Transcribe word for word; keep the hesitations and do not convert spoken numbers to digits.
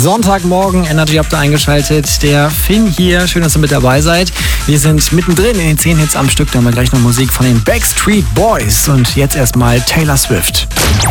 Sonntagmorgen, Energy habt ihr eingeschaltet. Der Finn hier, schön, dass ihr mit dabei seid. Wir sind mittendrin in den zehn Hits am Stück. Da haben wir gleich noch Musik von den Backstreet Boys. Und jetzt erstmal Taylor Swift.